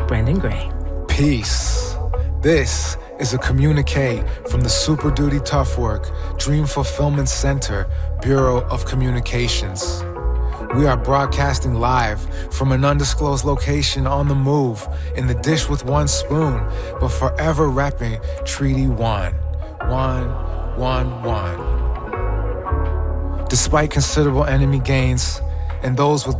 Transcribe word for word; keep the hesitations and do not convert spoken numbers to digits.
Brandon Gray. Peace. This is a communique from the Super Duty Tough Work Dream Fulfillment Center, Bureau of Communications. We are broadcasting live from an undisclosed location on the move, in the dish with one spoon, but forever repping Treaty One. One, one, one. Despite considerable enemy gains and those with